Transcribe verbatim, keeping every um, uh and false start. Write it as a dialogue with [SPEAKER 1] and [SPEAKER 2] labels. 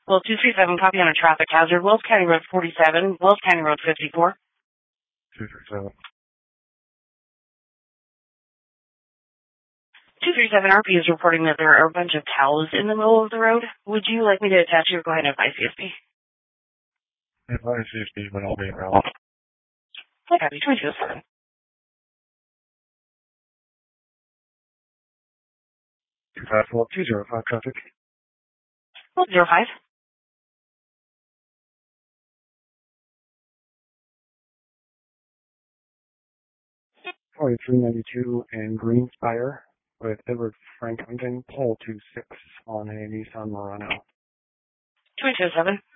[SPEAKER 1] Well, two three seven, copy on a traffic hazard. Wells County Road forty-seven, Wells County Road fifty-four.
[SPEAKER 2] two three seven.
[SPEAKER 1] two three seven R P is reporting that there are a bunch of cows in the middle of the road. Would you like me to attach you or go ahead and advise C S B?
[SPEAKER 2] Advise C S B, but I'll be around.
[SPEAKER 1] I copy, two two seven.
[SPEAKER 2] two five four two zero five traffic.
[SPEAKER 1] Well, zero five.
[SPEAKER 2] forty-three ninety-two in Greenspire with Edward Frank Hunting, pole two six on a Nissan Murano.
[SPEAKER 1] two two seven.